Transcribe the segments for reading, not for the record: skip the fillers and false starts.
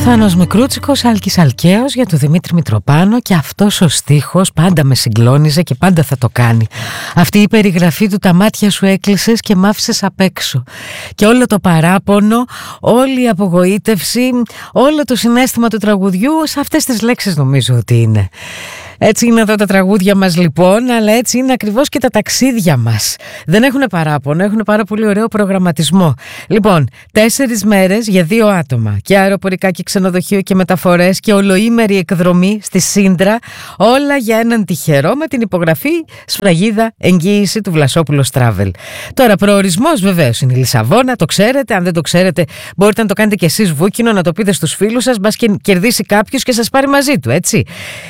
Θάνος Μικρούτσικος, Άλκης Αλκαίος για τον Δημήτρη Μητροπάνο, και αυτός ο στίχος πάντα με συγκλώνιζε και πάντα θα το κάνει. Αυτή η περιγραφή του «τα μάτια σου έκλεισες και μ' άφησες απ' έξω». Και όλο το παράπονο, όλη η απογοήτευση, όλο το συναίσθημα του τραγουδιού σε αυτές τις λέξεις νομίζω ότι είναι. Έτσι είναι εδώ τα τραγούδια μας λοιπόν, αλλά έτσι είναι ακριβώς και τα ταξίδια μας. Δεν έχουν παράπονο, έχουν πάρα πολύ ωραίο προγραμματισμό. Λοιπόν, 4 μέρες για 2 άτομα και αεροπορικά και ξενοδοχείο και μεταφορές και ολοήμερη εκδρομή στη Σύντρα, όλα για έναν τυχερό με την υπογραφή σφραγίδα εγγύηση του Βλασόπουλος Travel. Τώρα, προορισμός βεβαίως είναι η Λισαβόνα, το ξέρετε. Αν δεν το ξέρετε, μπορείτε να το κάνετε κι εσείς βούκινο, να το πείτε στους φίλους σας, μπας και κερδίσει κάποιος και σας πάρει μαζί του, έτσι.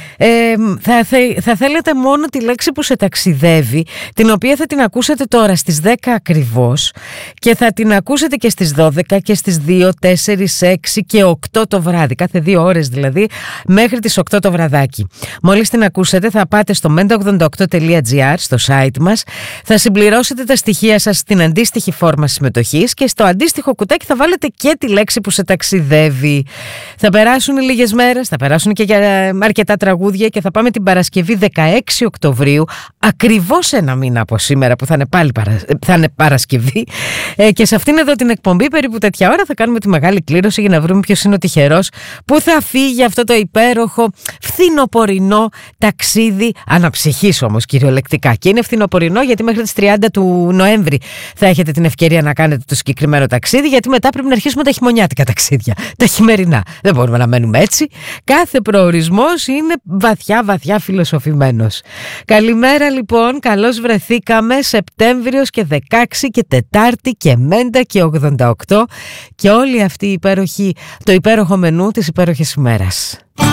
Θα θέλετε μόνο τη λέξη που σε ταξιδεύει, την οποία θα την ακούσετε τώρα στις 10 ακριβώς και θα την ακούσετε και στις 12 και στις 2, 4, 6 και 8 το βράδυ, κάθε 2 ώρες δηλαδή, μέχρι τις 8 το βραδάκι. Μόλις την ακούσετε θα πάτε στο menta88.gr, στο site μας, θα συμπληρώσετε τα στοιχεία σας στην αντίστοιχη φόρμα συμμετοχής και στο αντίστοιχο κουτάκι θα βάλετε και τη λέξη που σε ταξιδεύει. Θα περάσουν λίγες μέρες, θα περάσουν και για αρκετά τραγούδια και θα πάμε την Παρασκευή 16 Οκτωβρίου, ακριβώς ένα μήνα από σήμερα που θα είναι πάλι θα είναι Παρασκευή, και σε αυτήν εδώ την εκπομπή περίπου τέτοια ώρα θα κάνουμε τη μεγάλη κλήρωση για να βρούμε ποιος είναι ο τυχερός που θα φύγει αυτό το υπέροχο φθινοπορεινό ταξίδι, αναψυχής όμως κυριολεκτικά. Και είναι φθινοπορεινό γιατί μέχρι τις 30 του Νοέμβρη θα έχετε την ευκαιρία να κάνετε το συγκεκριμένο ταξίδι, γιατί μετά πρέπει να αρχίσουμε τα χειμωνιάτικα ταξίδια, τα χειμερινά. Δεν μπορούμε να μένουμε έτσι. Κάθε προορισμός είναι βαθιά φιλοσοφημένος. Καλημέρα λοιπόν, καλώς βρεθήκαμε. Σεπτέμβριος και 16 και Τετάρτη και Μέντα και 88 και όλη αυτή η το υπέροχο μενού της υπέροχης ημέρας.